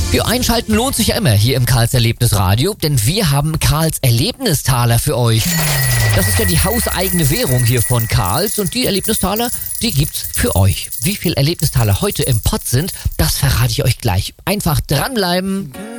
Für Einschalten lohnt sich ja immer hier im Karls Erlebnisradio, denn wir haben Karls Erlebnistaler für euch. Das ist ja die hauseigene Währung hier von Karls und die Erlebnistaler, die gibt's für euch. Wie viel Erlebnistaler heute im Pott sind, das verrate ich euch gleich. Einfach dranbleiben.